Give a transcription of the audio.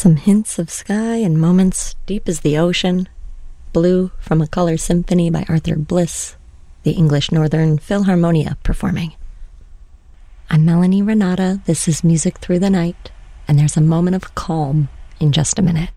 Some hints of sky and moments deep as the ocean. Blue from A Color Symphony by Arthur Bliss, the English Northern Philharmonia performing. I'm Melanie Renata. This is Music Through the Night, and there's a moment of calm in just a minute.